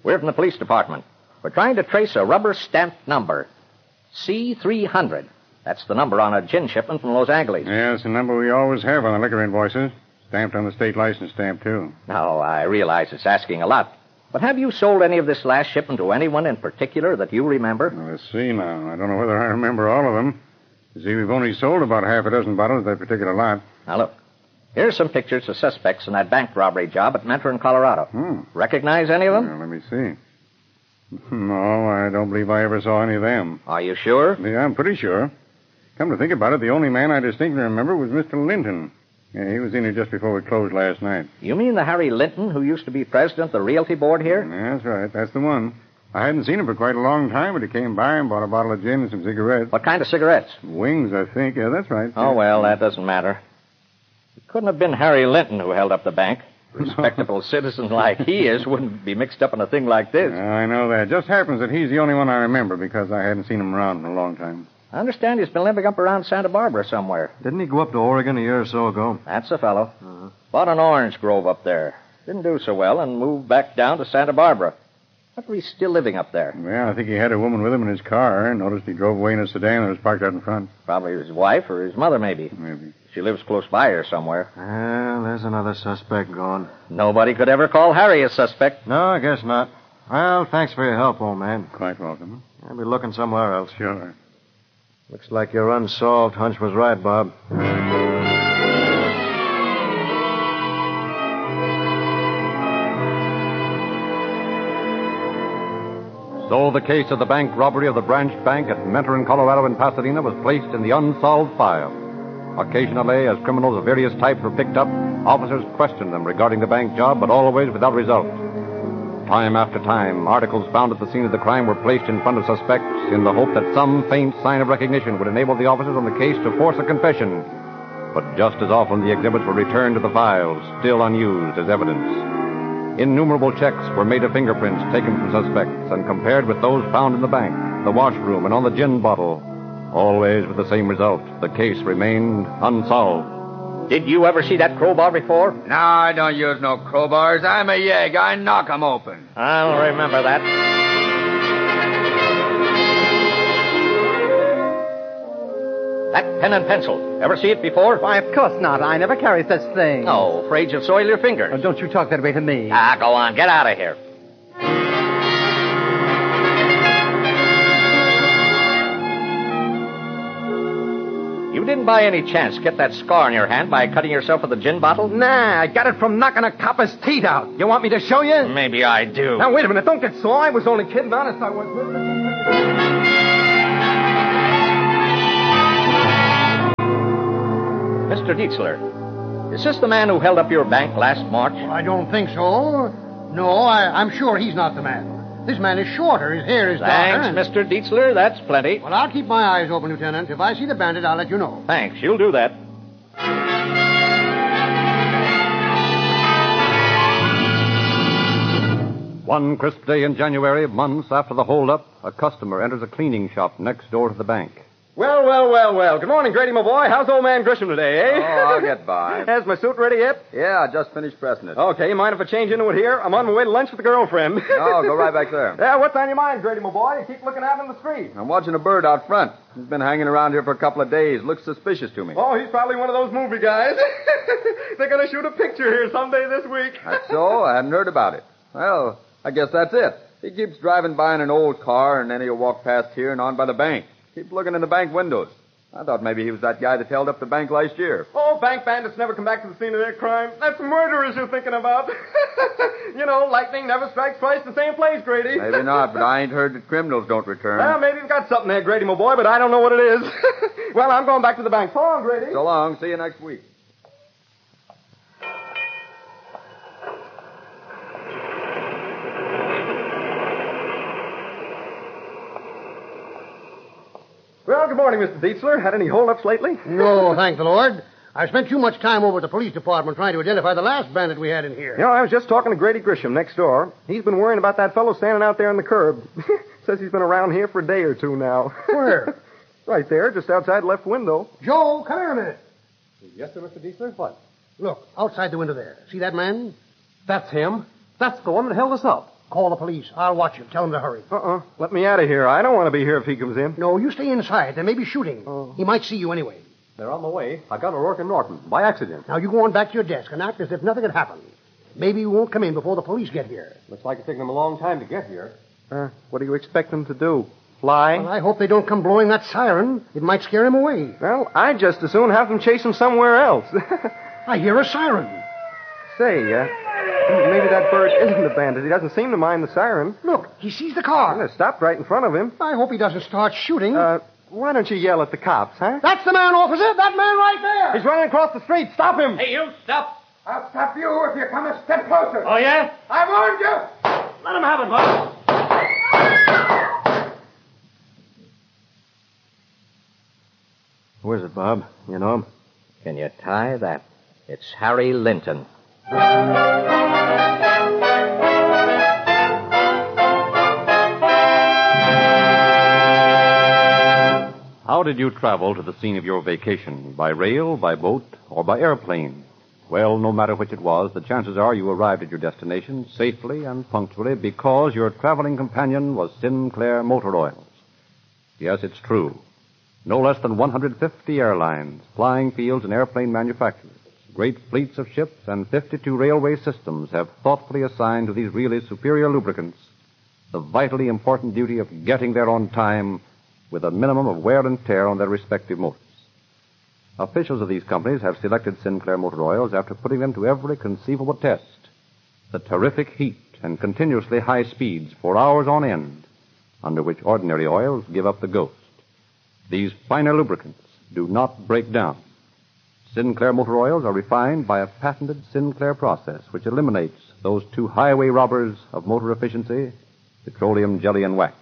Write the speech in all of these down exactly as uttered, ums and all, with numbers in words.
We're from the police department. We're trying to trace a rubber-stamped number. C three hundred. That's the number on a gin shipment from Los Angeles. Yeah, it's the number we always have on the liquor invoices. Stamped on the state license stamp, too. Now, I realize it's asking a lot. But have you sold any of this last shipment to anyone in particular that you remember? Well, let's see now. I don't know whether I remember all of them. You see, we've only sold about half a dozen bottles of that particular lot. Now, look. Here's some pictures of suspects in that bank robbery job at Mentor in Colorado. Hmm. Recognize any of them? Well, let me see. No, I don't believe I ever saw any of them. Are you sure? Yeah, I'm pretty sure. Come to think about it, the only man I distinctly remember was Mister Linton. Yeah, he was in here just before we closed last night. You mean the Harry Linton who used to be president of the realty board here? Yeah, that's right. That's the one. I hadn't seen him for quite a long time, but he came by and bought a bottle of gin and some cigarettes. What kind of cigarettes? Wings, I think. Yeah, that's right. Oh, well, that doesn't matter. It couldn't have been Harry Linton who held up the bank. Respectable citizen like he is wouldn't be mixed up in a thing like this. Yeah, I know that. Just happens that he's the only one I remember because I hadn't seen him around in a long time. I understand he's been living up around Santa Barbara somewhere. Didn't he go up to Oregon a year or so ago? That's the fellow. Uh-huh. Bought an orange grove up there. Didn't do so well and moved back down to Santa Barbara. But he's still living up there. Well, I think he had a woman with him in his car. Noticed he drove away in a sedan that was parked out in front. Probably his wife or his mother, maybe. Maybe. She lives close by here somewhere. Well, there's another suspect gone. Nobody could ever call Harry a suspect. No, I guess not. Well, thanks for your help, old man. Quite welcome. I'll be looking somewhere else. Sure. Looks like your unsolved hunch was right, Bob. So the case of the bank robbery of the branch bank at Mentor in Colorado in Pasadena was placed in the unsolved file. Occasionally, as criminals of various types were picked up, officers questioned them regarding the bank job, but always without result. Time after time, articles found at the scene of the crime were placed in front of suspects in the hope that some faint sign of recognition would enable the officers on the case to force a confession. But just as often, the exhibits were returned to the files, still unused as evidence. Innumerable checks were made of fingerprints taken from suspects and compared with those found in the bank, the washroom, and on the gin bottle. Always with the same result. The case remained unsolved. Did you ever see that crowbar before? No, I don't use no crowbars. I'm a yeg. I knock 'em open. I'll remember that. That pen and pencil. Ever see it before? Why, of course not. I never carry such things. Oh, afraid you'll soil your fingers. Oh, don't you talk that way to me. Ah, go on. Get out of here. You didn't by any chance get that scar on your hand by cutting yourself with a gin bottle? Nah, I got it from knocking a copper's teeth out. You want me to show you? Maybe I do. Now, wait a minute. Don't get sore. I was only kidding. Honest, I was. Mister Dietzler, is this the man who held up your bank last March? Well, I don't think so. No, I, I'm sure he's not the man. This man is shorter. His hair is darker. Thanks, Mister Dietzler. That's plenty. Well, I'll keep my eyes open, Lieutenant. If I see the bandit, I'll let you know. Thanks. You'll do that. One crisp day in January, months after the holdup, a customer enters a cleaning shop next door to the bank. Well, well, well, well. Good morning, Grady, my boy. How's old man Grisham today, eh? Oh, I'll get by. Has my suit ready yet? Yeah, I just finished pressing it. Okay, mind if I change into it here? I'm on my way to lunch with the girlfriend. No, go right back there. Yeah, what's on your mind, Grady, my boy? You keep looking out in the street. I'm watching a bird out front. He's been hanging around here for a couple of days. Looks suspicious to me. Oh, he's probably one of those movie guys. They're going to shoot a picture here someday this week. That's so? I hadn't heard about it. Well, I guess that's it. He keeps driving by in an old car, and then he'll walk past here and on by the bank. Keep looking in the bank windows. I thought maybe he was that guy that held up the bank last year. Oh, bank bandits never come back to the scene of their crime. That's murderers you're thinking about. You know, lightning never strikes twice the same place, Grady. Maybe not, but I ain't heard that criminals don't return. Well, maybe you've got something there, Grady, my boy, but I don't know what it is. Well, I'm going back to the bank. So long, Grady. So long. See you next week. Well, good morning, Mister Dietzler. Had any holdups lately? No, thank the Lord. I've spent too much time over at the police department trying to identify the last bandit we had in here. You know, I was just talking to Grady Grisham next door. He's been worrying about that fellow standing out there on the curb. Says he's been around here for a day or two now. Where? Right there, just outside the left window. Joe, come here a minute. Yes, sir, Mister Dietzler. What? Look, outside the window there. See that man? That's him. That's the one that held us up. Call the police. I'll watch him. Tell him to hurry. Uh-uh. Let me out of here. I don't want to be here if he comes in. No, you stay inside. There may be shooting. Oh. He might see you anyway. They're on the way. I got O'Rourke and Norton by accident. Now, you go on back to your desk and act as if nothing had happened. Maybe you won't come in before the police get here. Looks like it's taken them a long time to get here. Uh, what do you expect them to do? Fly? Well, I hope they don't come blowing that siren. It might scare him away. Well, I'd just as soon have them chase him somewhere else. I hear a siren. Say, uh, maybe that bird isn't a bandit. He doesn't seem to mind the siren. Look, he sees the car. Well, it stopped right in front of him. I hope he doesn't start shooting. Uh, why don't you yell at the cops, huh? That's the man, officer. That man right there. He's running across the street. Stop him. Hey, you stop. I'll stop you if you come a step closer. Oh, yeah? I warned you. Let him have it, boss. Who is it, Bob? You know him? Can you tie that? It's Harry Linton. How did you travel to the scene of your vacation? By rail, by boat, or by airplane? Well, no matter which it was, the chances are you arrived at your destination safely and punctually because your traveling companion was Sinclair Motor Oils. Yes, it's true. No less than one hundred fifty airlines, flying fields, and airplane manufacturers, great fleets of ships, and fifty-two railway systems have thoughtfully assigned to these really superior lubricants the vitally important duty of getting there on time with a minimum of wear and tear on their respective motors. Officials of these companies have selected Sinclair Motor Oils after putting them to every conceivable test. The terrific heat and continuously high speeds for hours on end, under which ordinary oils give up the ghost. These finer lubricants do not break down. Sinclair Motor Oils are refined by a patented Sinclair process which eliminates those two highway robbers of motor efficiency, petroleum jelly and wax.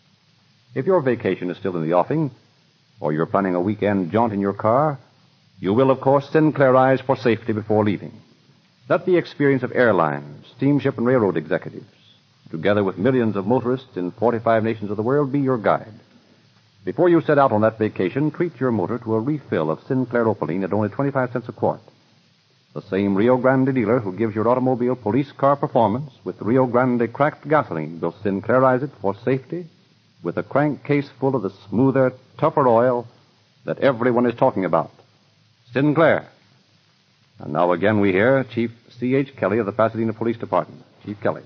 If your vacation is still in the offing, or you're planning a weekend jaunt in your car, you will, of course, Sinclairize for safety before leaving. Let the experience of airlines, steamship, and railroad executives, together with millions of motorists in forty-five nations of the world, be your guide. Before you set out on that vacation, treat your motor to a refill of Sinclair Opaline at only twenty-five cents a quart. The same Rio Grande dealer who gives your automobile police car performance with Rio Grande cracked gasoline will Sinclairize it for safety with a crankcase full of the smoother, tougher oil that everyone is talking about. Sinclair. And now again we hear Chief C H. Kelly of the Pasadena Police Department. Chief Kelly.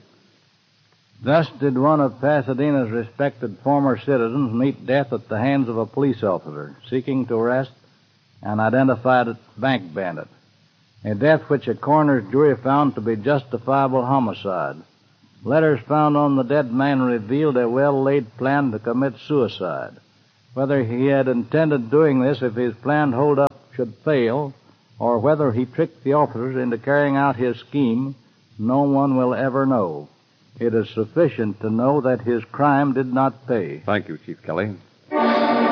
Thus did one of Pasadena's respected former citizens meet death at the hands of a police officer seeking to arrest an identified bank bandit, a death which a coroner's jury found to be justifiable homicide. Letters found on the dead man revealed a well-laid plan to commit suicide. Whether he had intended doing this if his planned hold-up should fail, or whether he tricked the officers into carrying out his scheme, no one will ever know. It is sufficient to know that his crime did not pay. Thank you, Chief Kelly.